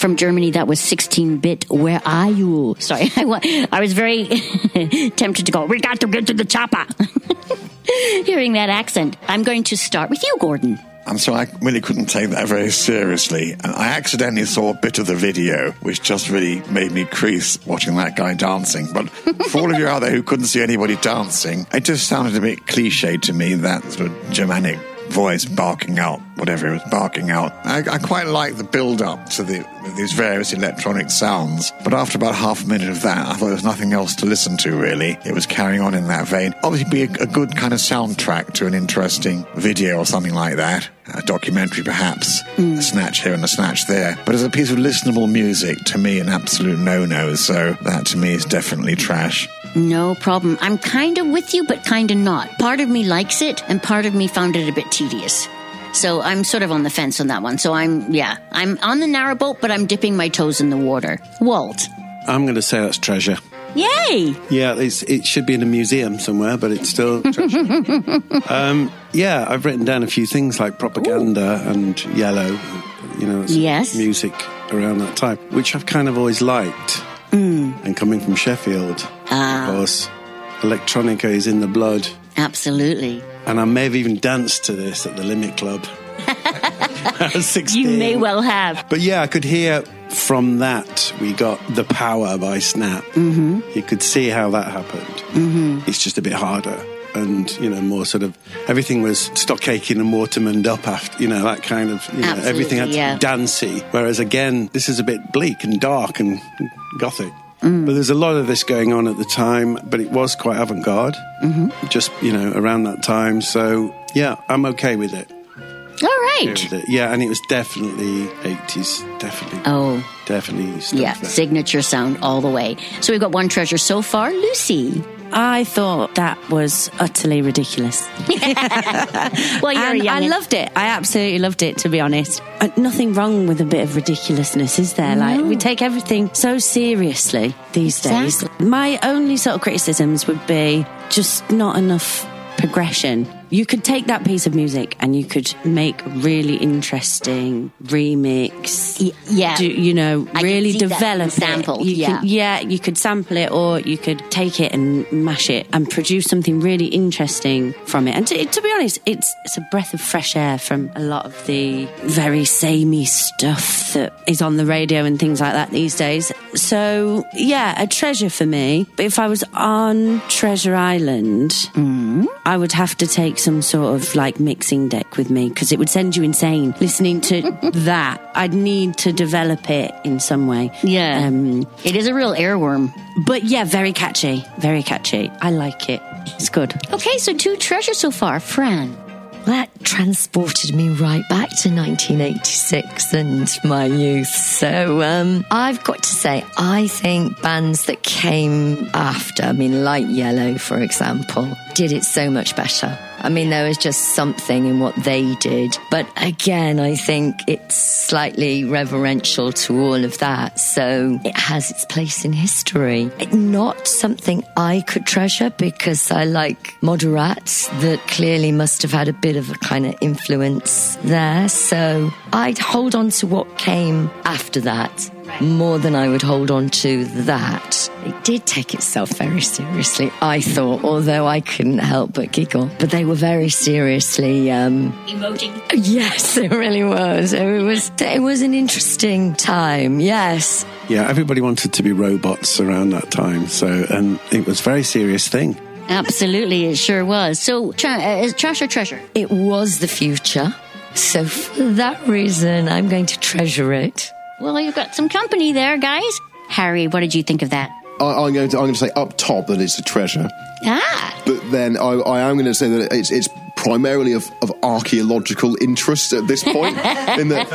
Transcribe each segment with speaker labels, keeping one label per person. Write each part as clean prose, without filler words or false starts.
Speaker 1: from Germany. That was 16-bit. Where are you? Sorry, I was very tempted to go, we got to get to the chopper. Hearing that accent. I'm going to start with you, Gordon.
Speaker 2: And so I really couldn't take that very seriously. And I accidentally saw a bit of the video, which just really made me crease watching that guy dancing. But for all of you out there who couldn't see anybody dancing, it just sounded a bit cliched to me, that sort of Germanic voice barking out whatever it was barking out. I quite like the build-up to these various electronic sounds, but after about half a minute of that, I thought there was nothing else to listen to, really. It was carrying on in that vein. Obviously, be a good kind of soundtrack to an interesting video or something like that. A documentary, perhaps. A snatch here and a snatch there. But as a piece of listenable music, to me, an absolute no-no. So that, to me, is definitely trash.
Speaker 1: No problem. I'm kind of with you, but kind of not. Part of me likes it, and part of me found it a bit tedious. So I'm sort of on the fence on that one. So I'm on the narrowboat, but I'm dipping my toes in the water. Walt?
Speaker 3: I'm going to say that's treasure.
Speaker 1: Yay!
Speaker 3: Yeah, it should be in a museum somewhere, but it's still treasure. Yeah, I've written down a few things like Propaganda and Yellow,
Speaker 1: yes,
Speaker 3: music around that time, which I've kind of always liked. And coming from Sheffield, of course, electronica is in the blood.
Speaker 1: Absolutely.
Speaker 3: And I may have even danced to this at the Limit Club. I was 16.
Speaker 1: You may well have.
Speaker 3: But yeah, I could hear from that we got The Power by Snap. Mm-hmm. You could see how that happened. Mm-hmm. It's just a bit harder. And, more sort of, everything was Stock Aitken and Waterman up after, that kind of, everything had to be dancey. Whereas again, this is a bit bleak and dark and gothic. But there's a lot of this going on at the time, but it was quite avant-garde, just, around that time. So, yeah, I'm okay with it.
Speaker 1: All right.
Speaker 3: Yeah, and it was definitely 80s, definitely. Oh. Definitely stuff
Speaker 1: yeah,
Speaker 3: there.
Speaker 1: Signature sound all the way. So we've got one treasure so far. Lucy?
Speaker 4: I thought that was utterly ridiculous.
Speaker 1: Well,
Speaker 4: I loved it. I absolutely loved it, to be honest. Nothing wrong with a bit of ridiculousness, is there?
Speaker 1: No.
Speaker 4: Like, we take everything so seriously these days. My only sort of criticisms would be just not enough progression. You could take that piece of music and you could make really interesting remix.
Speaker 1: Yeah.
Speaker 4: Really develop
Speaker 1: sample.
Speaker 4: You could sample it, or you could take it and mash it and produce something really interesting from it. And to be honest, it's a breath of fresh air from a lot of the very samey stuff that is on the radio and things like that these days. So, yeah, a treasure for me. But if I was on Treasure Island, I would have to take some sort of like mixing deck with me, because it would send you insane listening to that. I'd need to develop it in some way.
Speaker 1: Yeah. It is a real airworm.
Speaker 4: But yeah, very catchy. Very catchy. I like it. It's good.
Speaker 1: Okay, so 2 treasures so far. Fran?
Speaker 5: That transported me right back to 1986 and my youth. So I've got to say, I think bands that came after, like Yellow, for example, did it so much better. There was just something in what they did. But again, I think it's slightly reverential to all of that. So it has its place in history. Not something I could treasure, because I like Moderates that clearly must have had a bit of a kind of influence there. So I'd hold on to what came after that more than I would hold on to that. It did take itself very seriously, I thought, although I couldn't help but giggle. But they were very seriously
Speaker 1: emoting.
Speaker 5: Yes, it really was. It was an interesting time, yes.
Speaker 3: Yeah, everybody wanted to be robots around that time, and it was a very serious thing.
Speaker 1: Absolutely, it sure was. So, trash or treasure?
Speaker 5: It was the future. So for that reason, I'm going to treasure it.
Speaker 1: Well, you've got some company there, guys. Harry, what did you think of that?
Speaker 6: I'm going to say up top that it's a treasure. But then I am going to say that it's primarily of archaeological interest at this point. In that,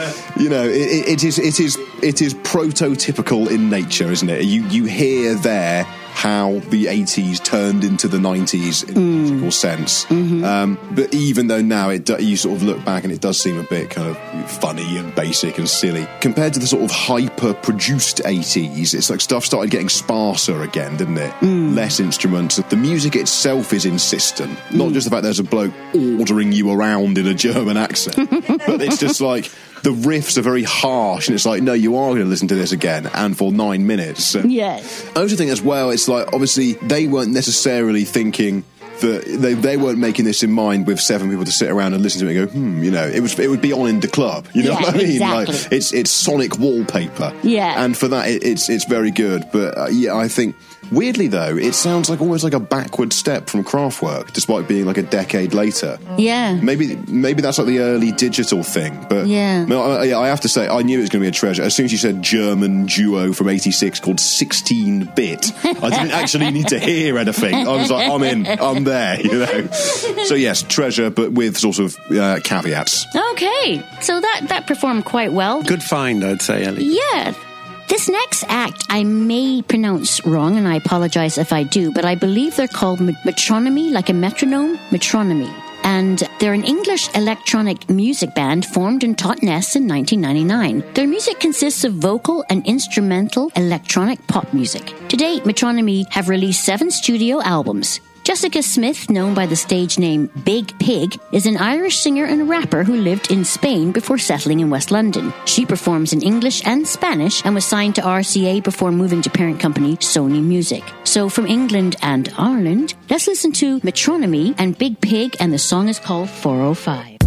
Speaker 6: it is prototypical in nature, isn't it? You hear there how the 80s turned into the 90s in a musical sense. Mm-hmm. But even though now you sort of look back and it does seem a bit kind of funny and basic and silly, compared to the sort of hyper-produced 80s, it's like stuff started getting sparser again, didn't it? Less instruments. The music itself is insistent. Not just the fact there's a bloke ordering you around in a German accent, but it's just like, the riffs are very harsh, and it's like, no, you are going to listen to this again, and for 9 minutes.
Speaker 1: Yes.
Speaker 6: I also think as well, it's like, obviously, they weren't necessarily thinking that they weren't making this in mind with 7 people to sit around and listen to it and go, you know, it would be on in the club. You know what I mean?
Speaker 1: Exactly.
Speaker 6: Like, it's sonic wallpaper.
Speaker 1: Yeah.
Speaker 6: And for that, it's very good. But I think, weirdly though, it sounds like almost like a backward step from Kraftwerk, despite being like a decade later.
Speaker 1: Yeah.
Speaker 6: Maybe that's like the early digital thing. But
Speaker 1: yeah.
Speaker 6: No, I have to say, I knew it was going to be a treasure. As soon as you said German duo from 86 called 16-Bit, I didn't actually need to hear anything. I was like, I'm in, I'm there, you know. So yes, treasure, but with sort of caveats.
Speaker 1: Okay, so that performed quite well.
Speaker 3: Good find, I'd say, Ellie.
Speaker 1: Yeah. This next act I may pronounce wrong, and I apologize if I do, but I believe they're called Metronomy, like a metronome, Metronomy. And they're an English electronic music band formed in Totnes in 1999. Their music consists of vocal and instrumental electronic pop music. To date, Metronomy have released 7 studio albums. Jessica Smith, known by the stage name Big Pig, is an Irish singer and rapper who lived in Spain before settling in West London. She performs in English and Spanish and was signed to RCA before moving to parent company Sony Music. So from England and Ireland, let's listen to Metronomy and Big Pig, and the song is called 405.